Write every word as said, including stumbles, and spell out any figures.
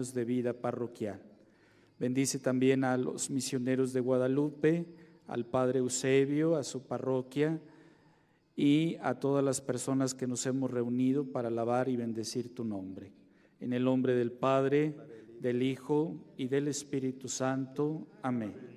años de vida parroquial. Bendice también a los misioneros de Guadalupe, al Padre Eusebio, a su parroquia y a todas las personas que nos hemos reunido para alabar y bendecir tu nombre. En el nombre del Padre, del Hijo y del Espíritu Santo. Amén.